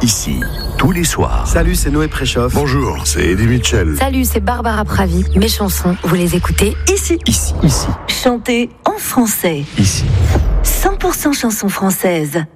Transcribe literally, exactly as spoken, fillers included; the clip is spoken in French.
ici, tous les soirs. Salut, c'est Noé Préchoff. Bonjour, c'est Eddie Mitchell. Salut, c'est Barbara Pravi. Mes chansons, vous les écoutez ici. Ici, ici, Chantez en français. ici. cent pour cent chansons françaises.